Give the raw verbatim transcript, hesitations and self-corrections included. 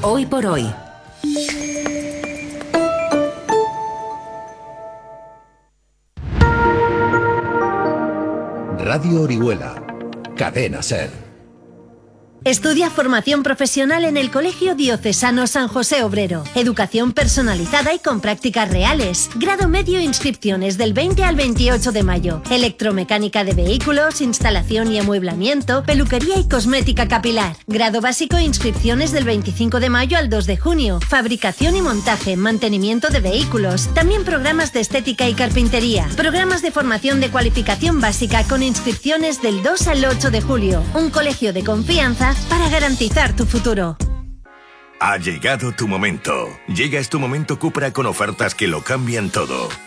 Hoy por hoy. Radio Orihuela, Cadena SER. Estudia formación profesional en el Colegio Diocesano San José Obrero. Educación personalizada y con prácticas reales. Grado medio, inscripciones del veinte al veintiocho de mayo. Electromecánica de vehículos, instalación y amueblamiento, peluquería y cosmética capilar. Grado básico, inscripciones del veinticinco de mayo al dos de junio. Fabricación y montaje, mantenimiento de vehículos. También programas de estética y carpintería. Programas de formación de cualificación básica con inscripciones del dos al ocho de julio. Un colegio de confianza para garantizar tu futuro. Ha llegado tu momento. Llega es tu momento Cupra con ofertas que lo cambian todo.